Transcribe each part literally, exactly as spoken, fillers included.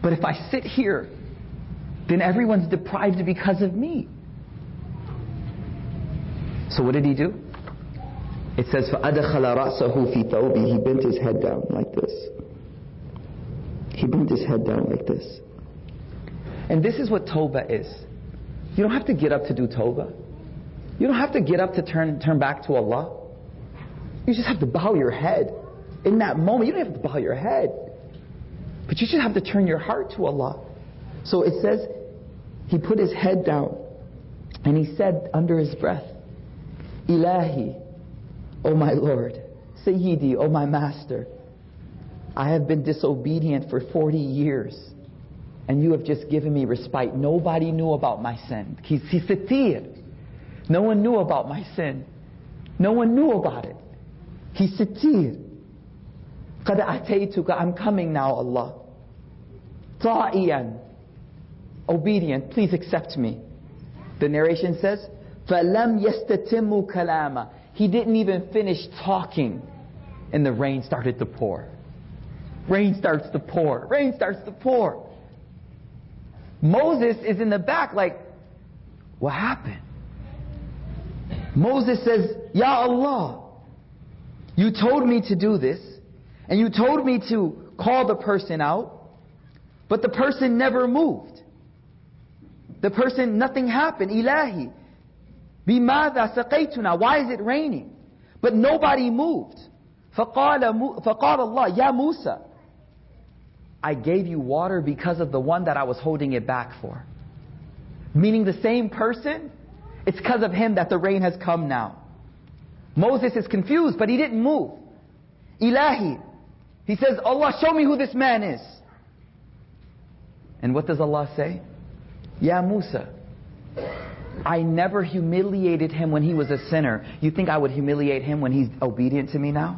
But if I sit here, then everyone's deprived because of me. So what did he do? It says, فَأَدْخَلَ رَأْسَهُ فِي ثَوْبِهِ. He bent his head down like this. He bent his head down like this. And this is what tawbah is. You don't have to get up to do tawbah. You don't have to get up to turn turn back to Allah. You just have to bow your head. In that moment, you don't have to bow your head. But you just have to turn your heart to Allah. So it says, he put his head down and he said under his breath, Ilahi, O my Lord, Sayyidi, O my Master, I have been disobedient for forty years and you have just given me respite. Nobody knew about my sin. He's sitir. No one knew about my sin. No one knew about it. He's sitir. قَدْ أَتَيْتُكَ, I'm coming now, Allah. طَائِيًا, obedient, please accept me. The narration says, فَلَمْ يَسْتَتِمُّ كَلَامًا. He didn't even finish talking and the rain started to pour. Rain starts to pour. Rain starts to pour. Moses is in the back like, what happened? Moses says, Ya Allah, you told me to do this and you told me to call the person out, but the person never moved. The person, nothing happened. Ilahi, بِمَاذَا سَقَيْتُنَا. Why is it raining? But nobody moved. فَقَالَ, فَقَالَ اللَّهُ يَا مُوسَى, I gave you water because of the one that I was holding it back for. Meaning the same person, it's because of him that the rain has come now. Moses is confused, but he didn't move. Ilahi, he says, Allah, show me who this man is. And what does Allah say? Ya Musa, I never humiliated him when he was a sinner. You think I would humiliate him when he's obedient to me now?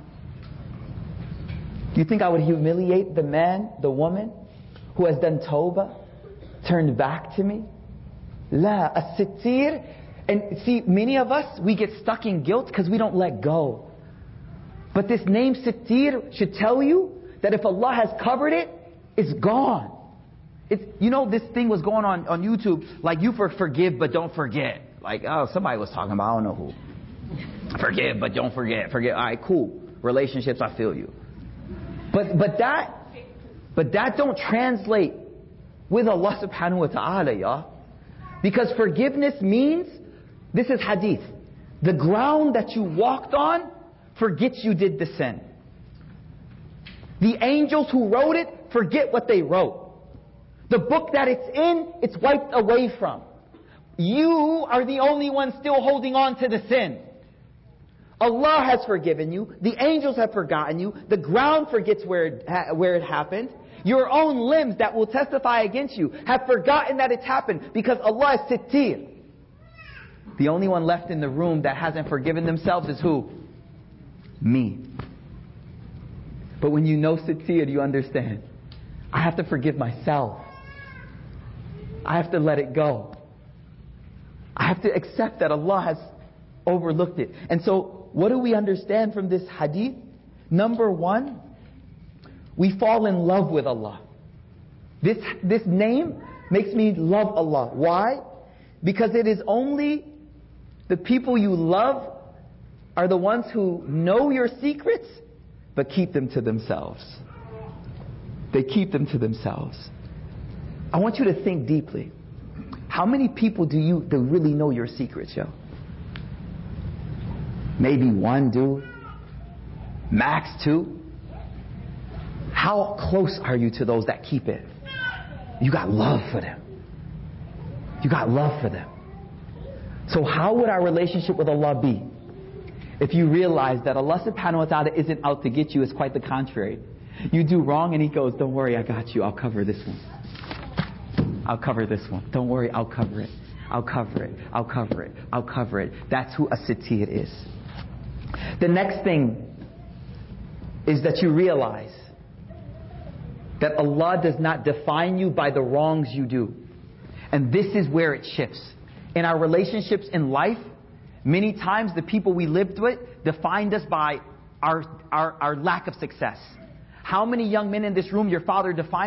You think I would humiliate the man, the woman who has done tawbah, turned back to me? La, as-sittir. And see, many of us, we get stuck in guilt because we don't let go. But this name Sittir should tell you that if Allah has covered it, it's gone. It's, you know, this thing was going on on YouTube, like you for forgive but don't forget. Like, oh, somebody was talking about, I don't know who. Forgive but don't forget. Forget. All right, cool. Relationships, I feel you. But but that but that don't translate with Allah subhanahu wa ta'ala, y'all. Because forgiveness means, this is hadith, the ground that you walked on forgets you did the sin. The angels who wrote it forget what they wrote. The book that it's in, it's wiped away from. You are the only one still holding on to the sin. Allah has forgiven you. The angels have forgotten you. The ground forgets where it, ha- where it happened. Your own limbs that will testify against you have forgotten that it's happened because Allah is Sittir. The only one left in the room that hasn't forgiven themselves is who? Me. But when you know Sittir, you understand. I have to forgive myself. I have to let it go. I have to accept that Allah has overlooked it. And so, what do we understand from this hadith? Number one, we fall in love with Allah. This, this name makes me love Allah. Why? Because it is only the people you love are the ones who know your secrets, but keep them to themselves. They keep them to themselves. I want you to think deeply. How many people do you do really know your secrets, yo? Maybe one do, max two. How close are you to those that keep it? You got love for them. You got love for them. So how would our relationship with Allah be if you realize that Allah subhanahu wa ta'ala isn't out to get you? It's quite the contrary. You do wrong and He goes, don't worry, I got you. I'll cover this one. I'll cover this one. Don't worry, I'll cover it. I'll cover it. I'll cover it. I'll cover it. That's who a Sittir is. The next thing is that you realize that Allah does not define you by the wrongs you do. And this is where it shifts. In our relationships in life, many times the people we lived with defined us by our, our, our lack of success. How many young men in this room, your father defined you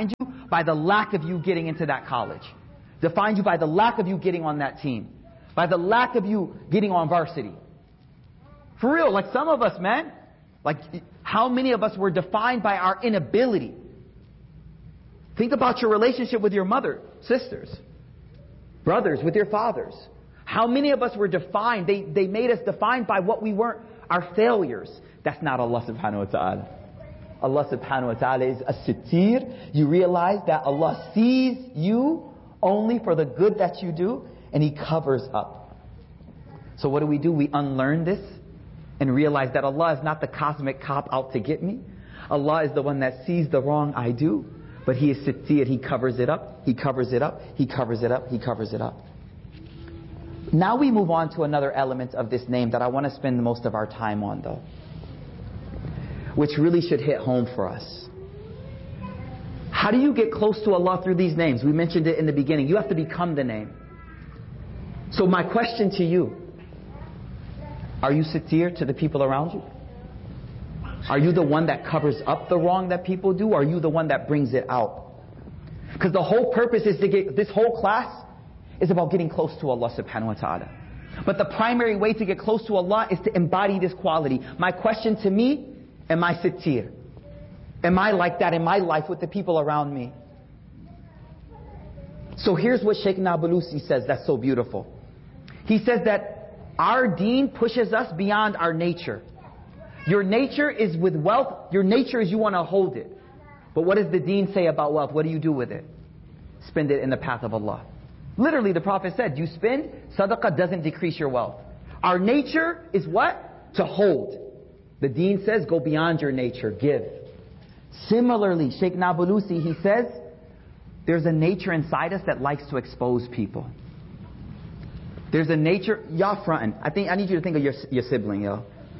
by the lack of you getting into that college. Defined you by the lack of you getting on that team. By the lack of you getting on varsity. For real, like some of us, man. Like how many of us were defined by our inability? Think about your relationship with your mother, sisters, brothers, with your fathers. How many of us were defined? They, they made us defined by what we weren't, our failures. That's not Allah subhanahu wa ta'ala. Allah subhanahu wa ta'ala is as-sittir. You realize that Allah sees you only for the good that you do, and He covers up. So what do we do? We unlearn this and realize that Allah is not the cosmic cop out to get me. Allah is the one that sees the wrong I do, but He is sittir. He covers it up. He covers it up. He covers it up. He covers it up. Now we move on to another element of this name that I want to spend most of our time on, though, which really should hit home for us. How do you get close to Allah through these names? We mentioned it in the beginning. You have to become the name. So my question to you, are you sittir to the people around you? Are you the one that covers up the wrong that people do? Or are you the one that brings it out? Because the whole purpose is to get, this whole class is about getting close to Allah subhanahu wa ta'ala. But the primary way to get close to Allah is to embody this quality. My question to me, am I sittir? Am I like that in my life with the people around me? So here's what Shaykh Nablusi says that's so beautiful. He says that our deen pushes us beyond our nature. Your nature is with wealth. Your nature is you want to hold it. But what does the deen say about wealth? What do you do with it? Spend it in the path of Allah. Literally, the Prophet said, you spend, sadaqah doesn't decrease your wealth. Our nature is what? To hold. The deen says, go beyond your nature, give. Similarly, Shaykh Nablusi, he says, there's a nature inside us that likes to expose people. There's a nature, y'all fronting. I think I need you to think of your, your sibling, yo.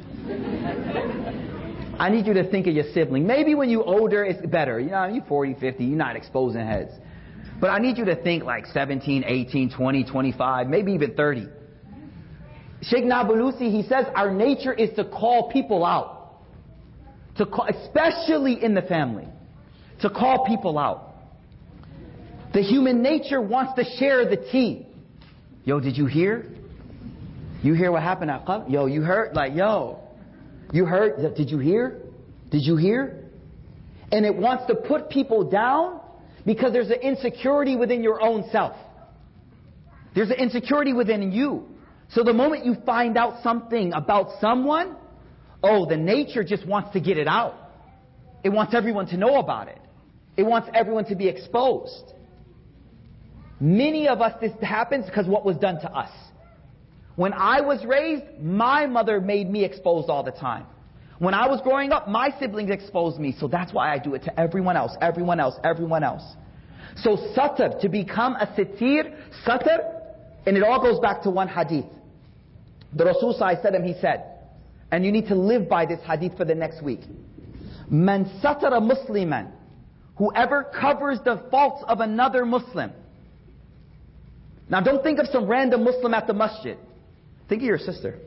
I need you to think of your sibling. Maybe when you're older, it's better. You know, you're forty, fifty, you're not exposing heads. But I need you to think like seventeen, eighteen, twenty, twenty-five, maybe even thirty. Shaykh Nablusi, he says, our nature is to call people out. To call, especially in the family. To call people out. The human nature wants to share the tea. Yo, did you hear? You hear what happened at Qabr? Yo, you heard? Like, yo. You heard? Did you hear? Did you hear? And it wants to put people down because there's an insecurity within your own self. There's an insecurity within you. So the moment you find out something about someone, oh, the nature just wants to get it out. It wants everyone to know about it. It wants everyone to be exposed. Many of us, this happens because what was done to us. When I was raised, my mother made me exposed all the time. When I was growing up, my siblings exposed me. So that's why I do it to everyone else, everyone else, everyone else. So satr, to become a sittir, satr, and it all goes back to one hadith. The Rasul sallallahu alaihi wasallam, he said, and you need to live by this hadith for the next week. Man satara musliman, whoever covers the faults of another Muslim. Now don't think of some random Muslim at the masjid. Think of your sister.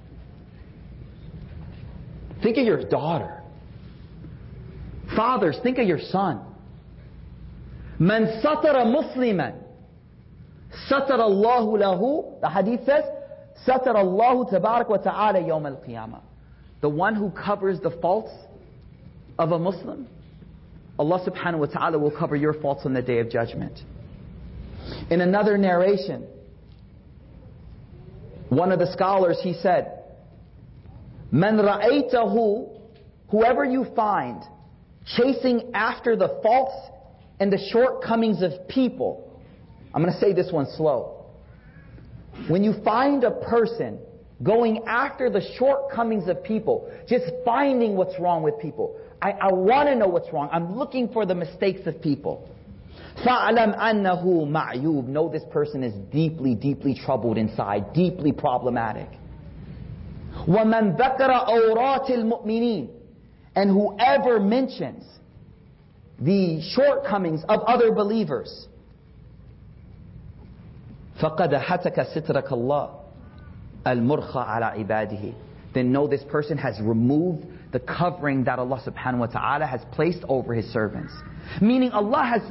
Think of your daughter. Fathers, think of your son. Man satara musliman, satara Allahu lahu. The hadith says, satara Allahu tabarak wa ta'ala yawm al-qiyamah. The one who covers the faults of a Muslim, Allah subhanahu wa ta'ala will cover your faults on the day of judgment. In another narration, one of the scholars, he said, Man ra'aytahu, whoever you find chasing after the faults and the shortcomings of people. I'm going to say this one slow. When you find a person going after the shortcomings of people, just finding what's wrong with people. I, I want to know what's wrong. I'm looking for the mistakes of people. فَعْلَمْ أَنَّهُ مَعْيُوبٌ. Know this person is deeply, deeply troubled inside, deeply problematic. وَمَنْ ذَكَرَ أَوْرَاتِ الْمُؤْمِنِينَ. And whoever mentions the shortcomings of other believers, فَقَدْ حَتَكَ سِتْرَكَ اللَّهِ الْمُرْخَى عَلَى عِبَادِهِ. Then know this person has removed the covering that Allah subhanahu wa ta'ala has placed over His servants. Meaning Allah has